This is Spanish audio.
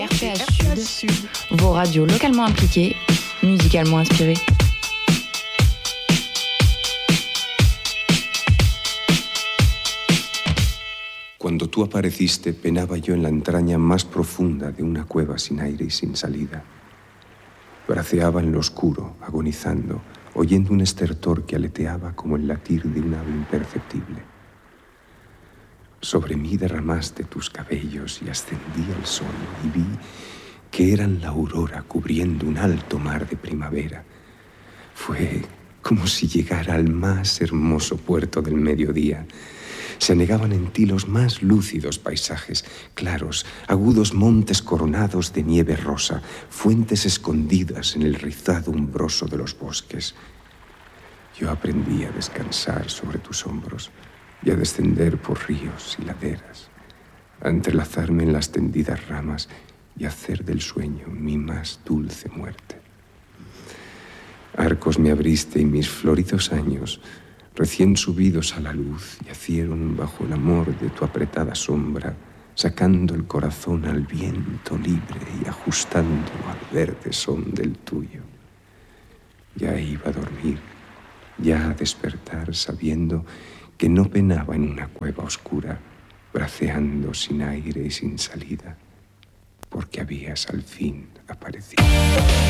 RPA Sud, vos radios localement impliquées, musicalement inspirées. Cuando tú apareciste, penaba yo en la entraña más profunda de una cueva sin aire y sin salida. Braceaba en lo oscuro, agonizando, oyendo un estertor que aleteaba como el latir de un ave imperceptible. Sobre mí derramaste tus cabellos y ascendí al sol y vi que eran la aurora cubriendo un alto mar de primavera. Fue como si llegara al más hermoso puerto del mediodía. Se anegaban en ti los más lúcidos paisajes, claros, agudos montes coronados de nieve rosa, fuentes escondidas en el rizado umbroso de los bosques. Yo aprendí a descansar sobre tus hombros y a descender por ríos y laderas, a entrelazarme en las tendidas ramas y hacer del sueño mi más dulce muerte. Arcos me abriste y mis floridos años, recién subidos a la luz, yacieron bajo el amor de tu apretada sombra, sacando el corazón al viento libre y ajustándolo al verde son del tuyo. Ya iba a dormir, ya a despertar, sabiendo que no penaba en una cueva oscura, braceando sin aire y sin salida, porque habías al fin aparecido.